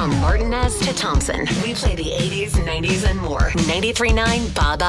From Martinez to Thompson, we play the 80s, 90s, and more. 93.9 Bob